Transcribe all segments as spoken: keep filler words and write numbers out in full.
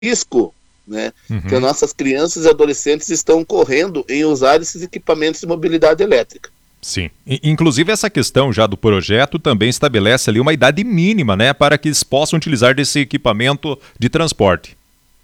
risco, né, Uhum. que as nossas crianças e adolescentes estão correndo em usar esses equipamentos de mobilidade elétrica. Sim. I- Inclusive, essa questão já do projeto também estabelece ali uma idade mínima, né, para que eles possam utilizar desse equipamento de transporte.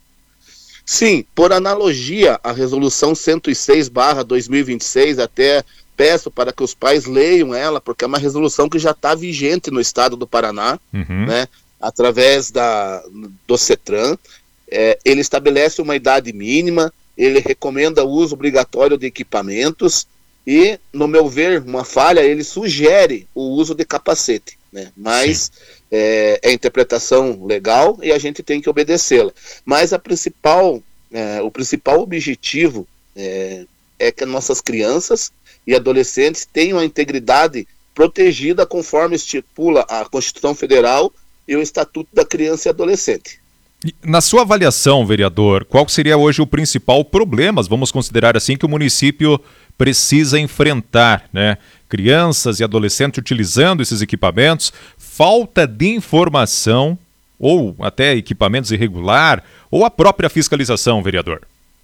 Sim, por analogia, a resolução cento e seis barra dois mil e vinte e seis, até peço para que os pais leiam ela, porque é uma resolução que já está vigente no estado do Paraná, Uhum. né, através da, do CETRAN. É, ele estabelece uma idade mínima, ele recomenda o uso obrigatório de equipamentos e, no meu ver, uma falha, ele sugere o uso de capacete, né? Mas é, é interpretação legal e a gente tem que obedecê-la. Mas a principal, é, o principal objetivo é, é que nossas crianças e adolescentes tenham a integridade protegida conforme estipula a Constituição Federal e o Estatuto da Criança e Adolescente. E, na sua avaliação, vereador, qual seria hoje o principal problema, vamos considerar assim, que o município precisa enfrentar, né? Crianças e adolescentes utilizando esses equipamentos, falta de informação, ou até equipamentos irregular, ou a própria fiscalização, vereador?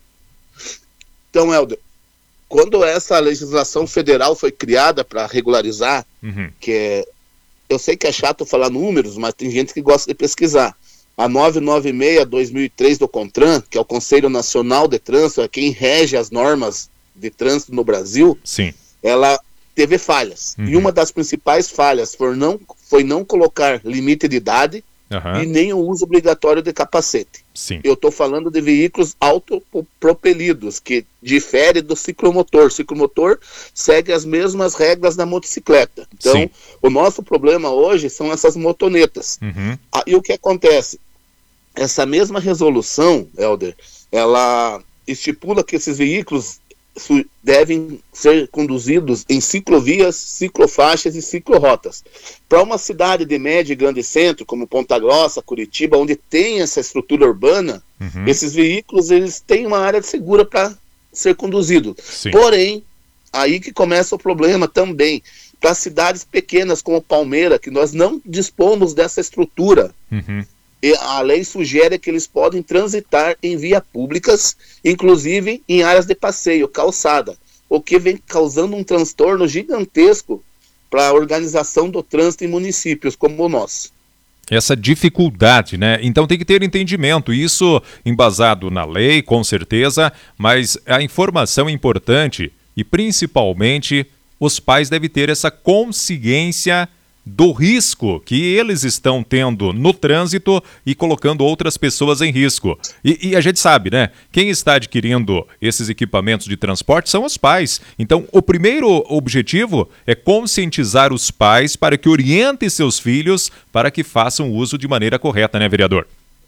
Então, Helder, quando essa legislação federal foi criada para regularizar, Uhum. que é, eu sei que é chato falar números, mas tem gente que gosta de pesquisar. A novecentos e noventa e seis barra dois mil e três do CONTRAN, que é o Conselho Nacional de Trânsito, é quem rege as normas de trânsito no Brasil, Sim. ela teve falhas. Uhum. E uma das principais falhas foi não, foi não colocar limite de idade Uhum. e nem o uso obrigatório de capacete. Sim. Eu estou falando de veículos autopropelidos, que difere do ciclomotor. O ciclomotor segue as mesmas regras da motocicleta. Então, Sim. o nosso problema hoje são essas motonetas. Uhum. Ah, e o que acontece? Essa mesma resolução, Helder, ela estipula que esses veículos su- devem ser conduzidos em ciclovias, ciclofaixas e ciclorotas. Para uma cidade de médio e grande centro, como Ponta Grossa, Curitiba, onde tem essa estrutura urbana, Uhum. esses veículos eles têm uma área segura para ser conduzido. Sim. Porém, aí que começa o problema também. Para cidades pequenas como Palmeira, que nós não dispomos dessa estrutura, Uhum. e a lei sugere que eles podem transitar em vias públicas, inclusive em áreas de passeio, calçada, o que vem causando um transtorno gigantesco para a organização do trânsito em municípios como o nosso. Essa dificuldade, né? Então tem que ter entendimento, isso embasado na lei, com certeza, mas a informação é importante e principalmente os pais devem ter essa consciência do risco que eles estão tendo no trânsito e colocando outras pessoas em risco. E, e a gente sabe, né? Quem está adquirindo esses equipamentos de transporte são os pais. Então, o primeiro objetivo é conscientizar os pais para que orientem seus filhos para que façam uso de maneira correta, né, vereador?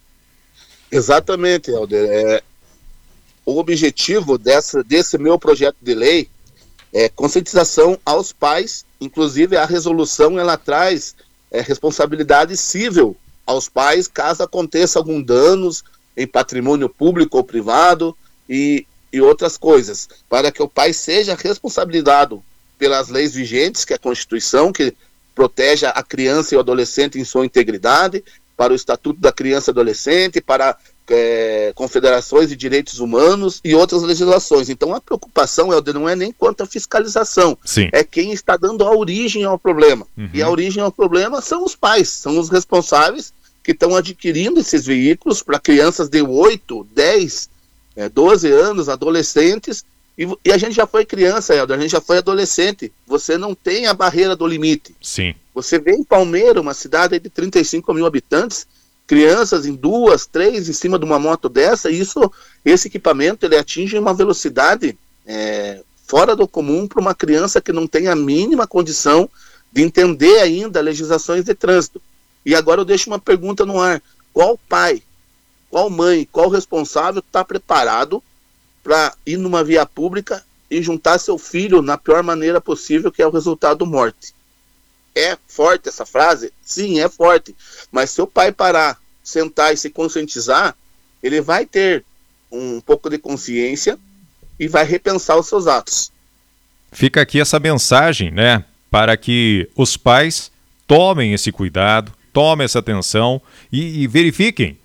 Exatamente, Helder. É, o objetivo dessa, desse meu projeto de lei é conscientização aos pais. Inclusive, a resolução ela traz é, responsabilidade civil aos pais caso aconteça algum danos em patrimônio público ou privado e, e outras coisas, para que o pai seja responsabilizado pelas leis vigentes, que é a Constituição, que protege a criança e o adolescente em sua integridade, para o Estatuto da Criança e Adolescente, para É, confederações de direitos humanos e outras legislações. Então a preocupação, Helder, não é nem quanto à fiscalização, Sim. é quem está dando a origem ao problema. Uhum. E a origem ao problema são os pais, são os responsáveis que estão adquirindo esses veículos para crianças de oito, dez, é, doze anos, adolescentes, e, e a gente já foi criança, Helder, a gente já foi adolescente. Você não tem a barreira do limite. Sim. Você vê em Palmeira, uma cidade de trinta e cinco mil habitantes, crianças em duas, três em cima de uma moto dessa, e isso, esse equipamento ele atinge uma velocidade é, fora do comum para uma criança que não tem a mínima condição de entender ainda legislações de trânsito. E agora eu deixo uma pergunta no ar: qual pai, qual mãe, qual responsável está preparado para ir numa via pública e juntar seu filho na pior maneira possível, que é o resultado morte? É forte essa frase? Sim, é forte. Mas se o pai parar, sentar e se conscientizar, ele vai ter um pouco de consciência e vai repensar os seus atos. Fica aqui essa mensagem, né? Para que os pais tomem esse cuidado, tomem essa atenção e, e verifiquem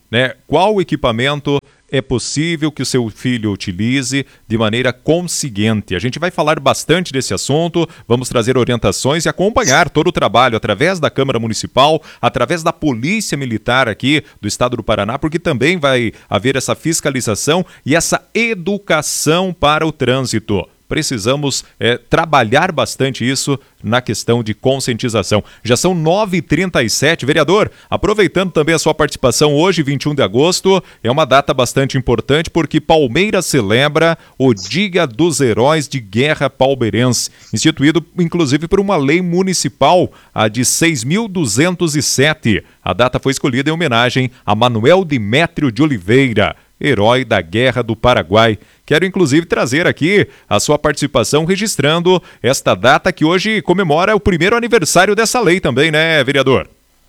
né? Qual equipamento é possível que o seu filho utilize de maneira consciente? A gente vai falar bastante desse assunto, vamos trazer orientações e acompanhar todo o trabalho através da Câmara Municipal, através da Polícia Militar aqui do Estado do Paraná, porque também vai haver essa fiscalização e essa educação para o trânsito. Precisamos é, trabalhar bastante isso na questão de conscientização. Já são nove e trinta e sete. Vereador, aproveitando também a sua participação hoje, vinte e um de agosto, é uma data bastante importante porque Palmeiras celebra o Dia dos Heróis de Guerra Palmeirense, instituído inclusive por uma lei municipal, a de seis mil duzentos e sete. A data foi escolhida em homenagem a Manuel Demétrio de Oliveira, herói da Guerra do Paraguai. Quero inclusive trazer aqui a sua participação registrando esta data que hoje comemora o primeiro aniversário dessa lei também, né, vereador?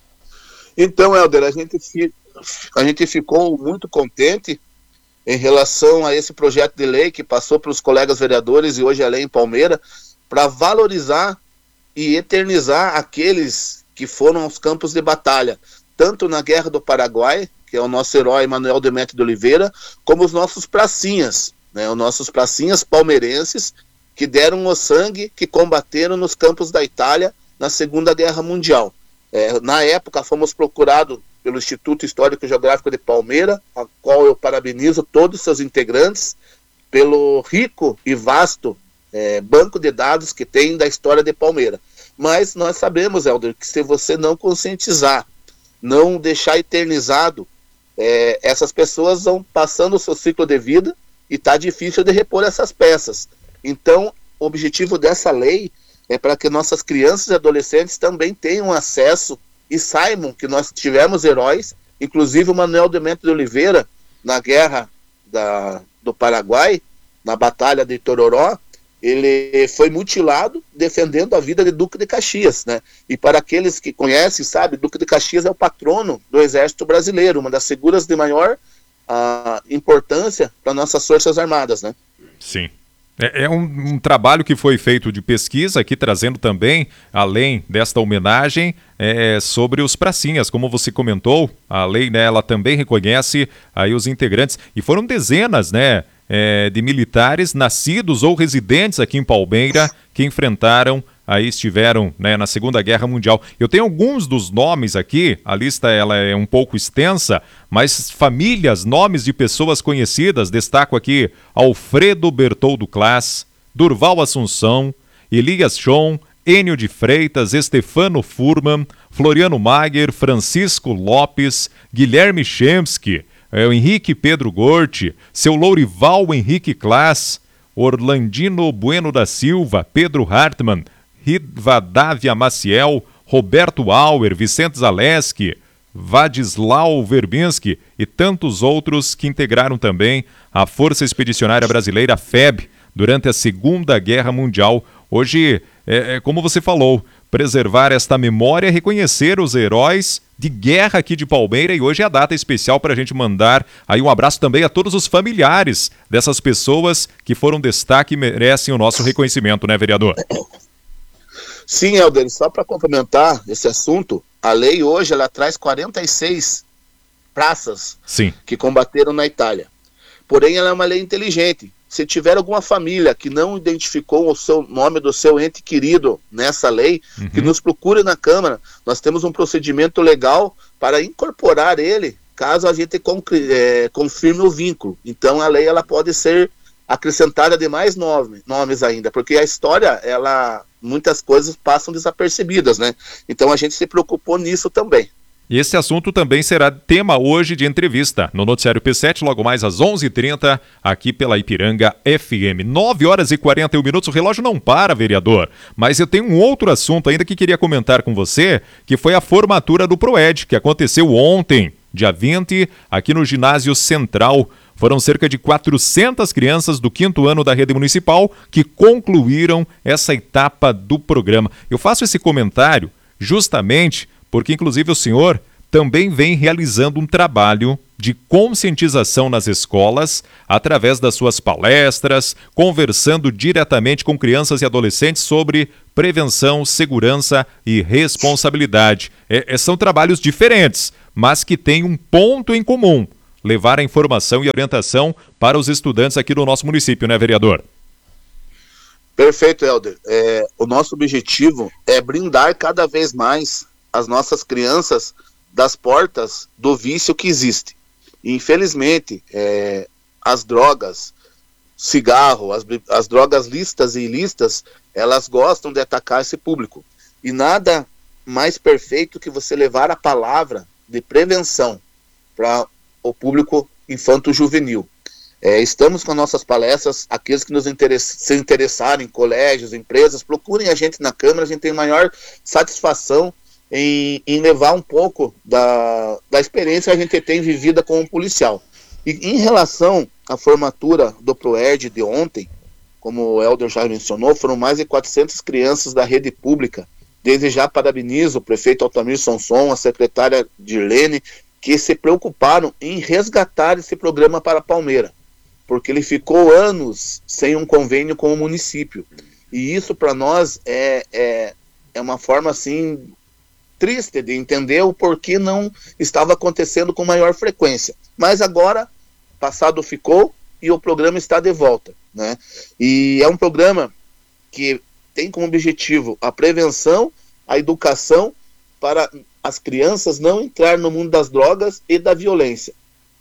Então, Helder, a gente, fi, a gente ficou muito contente em relação a esse projeto de lei que passou pelos colegas vereadores e hoje é lei em Palmeira, para valorizar e eternizar aqueles que foram aos campos de batalha, tanto na Guerra do Paraguai, que é o nosso herói Manuel Demétrio de Oliveira, como os nossos pracinhas, né, os nossos pracinhas palmeirenses, que deram o sangue, que combateram nos campos da Itália na Segunda Guerra Mundial. É, na época fomos procurados pelo Instituto Histórico e Geográfico de Palmeira, a qual eu parabenizo todos os seus integrantes, pelo rico e vasto é, banco de dados que tem da história de Palmeira. Mas nós sabemos, Helder, que se você não conscientizar, não deixar eternizado, É, essas pessoas vão passando o seu ciclo de vida e está difícil de repor essas peças. Então, o objetivo dessa lei é para que nossas crianças e adolescentes também tenham acesso e saibam que nós tivemos heróis, inclusive o Manuel Demétrio de Oliveira, na Guerra da, do Paraguai, na Batalha de Itororó, ele foi mutilado defendendo a vida de Duque de Caxias, né? E para aqueles que conhecem, sabe, Duque de Caxias é o patrono do Exército Brasileiro, uma das figuras de maior uh, importância para nossas Forças Armadas, né? Sim. É, é um, um trabalho que foi feito de pesquisa aqui, trazendo também, além desta homenagem, é, sobre os pracinhas, como você comentou, a lei, né, ela também reconhece aí os integrantes, e foram dezenas, né, É, de militares nascidos ou residentes aqui em Palmeira que enfrentaram, aí estiveram, né, na Segunda Guerra Mundial. Eu tenho alguns dos nomes aqui, a lista ela é um pouco extensa, mas famílias, nomes de pessoas conhecidas, destaco aqui Alfredo Bertoldo Klaas, Durval Assunção, Elias Schon, Enio de Freitas, Estefano Furman, Floriano Mager, Francisco Lopes, Guilherme Chemsky, É, o Henrique Pedro Gorte, seu Lourival Henrique Klaas, Orlandino Bueno da Silva, Pedro Hartmann, Rivadavia Maciel, Roberto Auer, Vicente Zaleski, Vadislau Verbinski e tantos outros que integraram também a Força Expedicionária Brasileira, F E B, durante a Segunda Guerra Mundial. Hoje, é, é, como você falou, preservar esta memória e reconhecer os heróis de guerra aqui de Palmeira, e hoje é a data especial para a gente mandar aí um abraço também a todos os familiares dessas pessoas que foram destaque e merecem o nosso reconhecimento, né, vereador? Sim, Helder, só para complementar esse assunto, a lei hoje ela traz quarenta e seis praças Sim. que combateram na Itália. Porém, ela é uma lei inteligente. Se tiver alguma família que não identificou o seu nome do seu ente querido nessa lei, uhum. que nos procure na Câmara. Nós temos um procedimento legal para incorporar ele, caso a gente é, confirme o vínculo. Então a lei ela pode ser acrescentada de mais nome, nomes ainda, porque a história, ela, muitas coisas passam desapercebidas, né? Então a gente se preocupou nisso também. E esse assunto também será tema hoje de entrevista no Noticiário P sete, logo mais às onze e trinta, aqui pela Ipiranga F M. nove horas e quarenta e um minutos, o relógio não para, vereador. Mas eu tenho um outro assunto ainda que queria comentar com você, que foi a formatura do PROED, que aconteceu ontem, dia vinte, aqui no Ginásio Central. Foram cerca de quatrocentas crianças do quinto ano da rede municipal que concluíram essa etapa do programa. Eu faço esse comentário justamente porque, inclusive, o senhor também vem realizando um trabalho de conscientização nas escolas, através das suas palestras, conversando diretamente com crianças e adolescentes sobre prevenção, segurança e responsabilidade. É, é, são trabalhos diferentes, mas que têm um ponto em comum: levar a informação e orientação para os estudantes aqui do nosso município, né, vereador? Perfeito, Helder. É, o nosso objetivo é blindar cada vez mais as nossas crianças das portas do vício que existe. E, infelizmente, é, as drogas, cigarro, as, as drogas lícitas e ilícitas, elas gostam de atacar esse público. E nada mais perfeito que você levar a palavra de prevenção para o público infanto-juvenil. É, estamos com nossas palestras, aqueles que nos interess- se interessarem, colégios, empresas, procurem a gente na Câmara, a gente tem maior satisfação em, em levar um pouco da, da experiência que a gente tem vivida como policial. E em relação à formatura do ProERD de ontem, como o Helder já mencionou, foram mais de quatrocentas crianças da rede pública. Desde já parabenizo o prefeito Altamir Sonson, a secretária Dirlene, que se preocuparam em resgatar esse programa para Palmeira, porque ele ficou anos sem um convênio com o município. E isso para nós é, é, é uma forma assim triste de entender o porquê não estava acontecendo com maior frequência. Mas agora, passado ficou e o programa está de volta, né? E é um programa que tem como objetivo a prevenção, a educação para as crianças não entrar no mundo das drogas e da violência.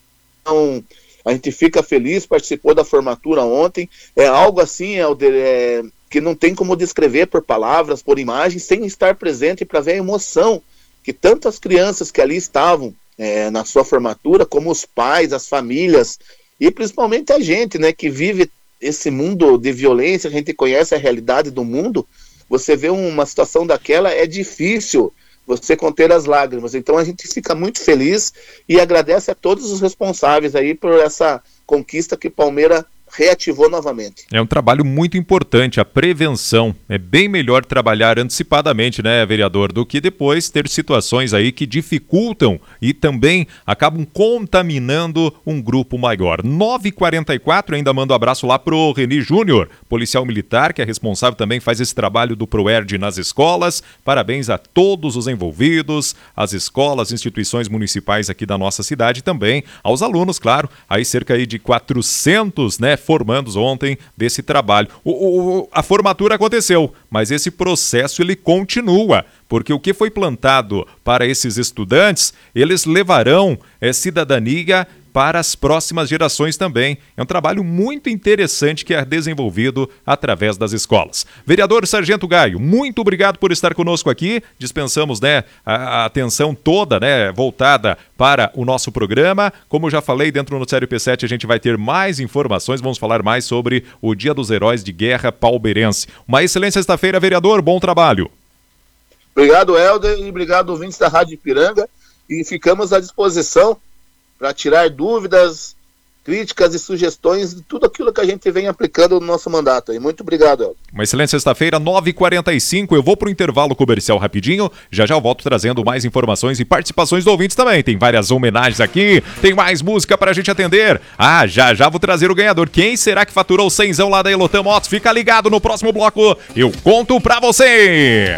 Então, a gente fica feliz, participou da formatura ontem, é algo assim é, é, que não tem como descrever por palavras, por imagens, sem estar presente para ver a emoção que tantas crianças que ali estavam é, na sua formatura, como os pais, as famílias, e principalmente a gente, né, que vive esse mundo de violência, a gente conhece a realidade do mundo, você vê uma situação daquela, é difícil você conter as lágrimas. Então a gente fica muito feliz e agradece a todos os responsáveis aí por essa conquista que Palmeira reativou novamente. É um trabalho muito importante, a prevenção. É bem melhor trabalhar antecipadamente, né, vereador, do que depois ter situações aí que dificultam e também acabam contaminando um grupo maior. nove e quarenta e quatro, ainda mando um abraço lá pro Reni Júnior, policial militar, que é responsável também, faz esse trabalho do ProERD nas escolas. Parabéns a todos os envolvidos, as escolas, instituições municipais aqui da nossa cidade e também aos alunos, claro, aí cerca aí de quatrocentos, né, formandos ontem desse trabalho. O, o, a formatura aconteceu, mas esse processo ele continua, porque o que foi plantado para esses estudantes, eles levarão é, cidadania para as próximas gerações também. É um trabalho muito interessante que é desenvolvido através das escolas. Vereador Sargento Gaio, muito obrigado por estar conosco aqui. Dispensamos, né, a, a atenção toda, né, voltada para o nosso programa. Como já falei, dentro do Noticiário P sete a gente vai ter mais informações, vamos falar mais sobre o Dia dos Heróis de Guerra Palmeirense. Uma excelente sexta-feira, vereador, bom trabalho. Obrigado, Helder, e obrigado, ouvintes da Rádio Ipiranga, e ficamos à disposição para tirar dúvidas, críticas e sugestões de tudo aquilo que a gente vem aplicando no nosso mandato. E muito obrigado, Helder. Uma excelente sexta-feira, nove e quarenta e cinco. Eu vou para o intervalo comercial rapidinho. Já já eu volto trazendo mais informações e participações dos ouvintes também. Tem várias homenagens aqui, tem mais música para a gente atender. Ah, já já vou trazer o ganhador. Quem será que faturou o cenzão lá da Elotam Motos? Fica ligado no próximo bloco. Eu conto para você.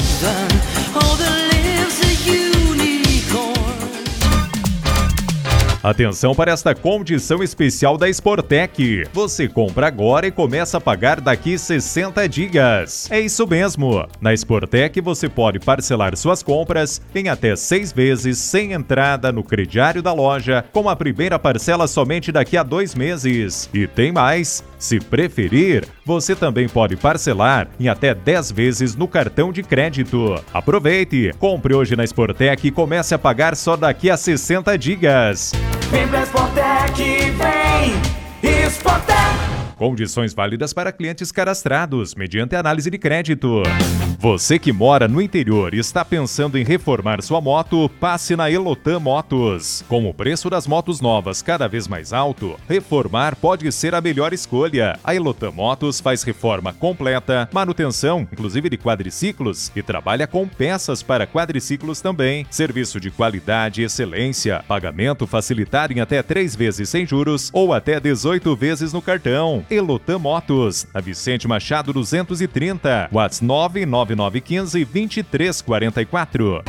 Atenção para esta condição especial da Sportec. Você compra agora e começa a pagar daqui sessenta dias. É isso mesmo. Na Sportec você pode parcelar suas compras em até seis vezes sem entrada no crediário da loja, com a primeira parcela somente daqui a dois meses. E tem mais. Se preferir, você também pode parcelar em até dez vezes no cartão de crédito. Aproveite, compre hoje na Sportec e comece a pagar só daqui a sessenta dias. Vem pra Sportec, vem! Sportec! Condições válidas para clientes cadastrados, mediante análise de crédito. Você que mora no interior e está pensando em reformar sua moto, passe na Elotan Motos. Com o preço das motos novas cada vez mais alto, reformar pode ser a melhor escolha. A Elotan Motos faz reforma completa, manutenção, inclusive de quadriciclos, e trabalha com peças para quadriciclos também. Serviço de qualidade e excelência. Pagamento facilitado em até três vezes sem juros ou até dezoito vezes no cartão. Elotan Motos, na Vicente Machado duzentos e trinta, WhatsApp nove nove nove um cinco, dois três quatro quatro.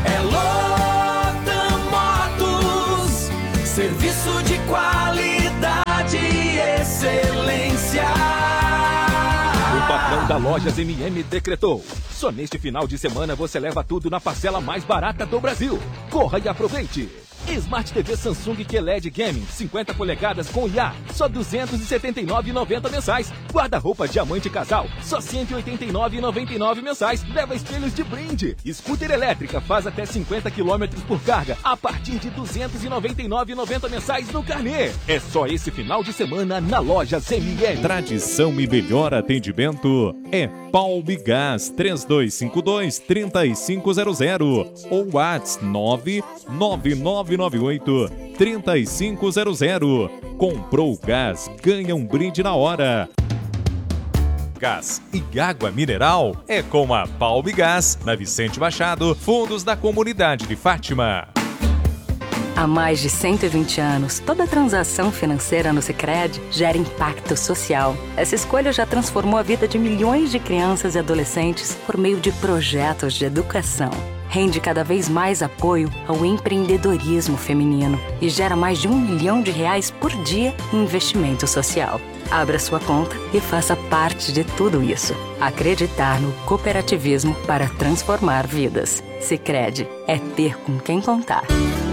Elotan Motos, serviço de qualidade e excelência. O patrão da Lojas M M decretou: só neste final de semana você leva tudo na parcela mais barata do Brasil. Corra e aproveite! Smart T V Samsung Q L E D Gaming cinquenta polegadas com I A, só duzentos e setenta e nove reais e noventa centavos mensais. Guarda-roupa Diamante Casal, só cento e oitenta e nove reais e noventa e nove centavos mensais. Leva espelhos de brinde. Scooter elétrica faz até cinquenta quilômetros por carga a partir de duzentos e noventa e nove reais e noventa centavos mensais no carnê. É só esse final de semana na Lojas M M. Tradição e melhor atendimento é Palmigás três dois cinco dois, três cinco zero zero ou WhatsApp nove nove nove nove oito, três cinco zero zero. Comprou gás, ganha um brinde na hora. Gás e água mineral é com a Palmigás, na Vicente Machado, fundos da comunidade de Fátima. Há mais de cento e vinte anos, toda transação financeira no Sicredi gera impacto social. Essa escolha já transformou a vida de milhões de crianças e adolescentes por meio de projetos de educação. Rende cada vez mais apoio ao empreendedorismo feminino e gera mais de um milhão de reais por dia em investimento social. Abra sua conta e faça parte de tudo isso. Acreditar no cooperativismo para transformar vidas. Sicredi é ter com quem contar.